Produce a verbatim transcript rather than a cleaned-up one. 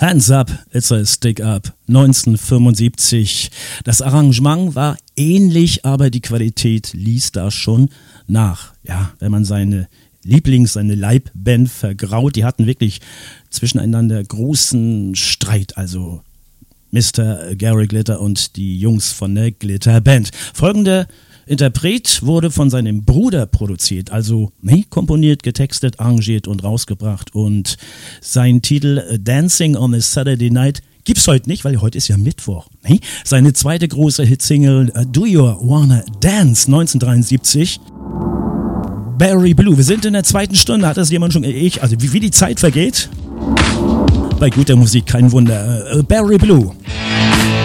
Hands Up, It's a Stick Up, neunzehnhundertfünfundsiebzig. Das Arrangement war ähnlich, aber die Qualität ließ da schon nach. Ja, wenn man seine Lieblings-, seine Leibband vergraut, die hatten wirklich zwischeneinander großen Streit, also Mister Gary Glitter und die Jungs von der Glitter Band. Folgender Interpret wurde von seinem Bruder produziert, also nee, komponiert, getextet, arrangiert und rausgebracht. Und sein Titel Dancing on a Saturday Night gibt's heute nicht, weil heute ist ja Mittwoch. Nee? Seine zweite große Hitsingle Do You Wanna Dance neunzehnhundertdreiundsiebzig. Barry Blue. Wir sind in der zweiten Stunde, hat das jemand schon, ich, also wie, wie die Zeit vergeht. Bei guter Musik kein Wunder. Barry Blue.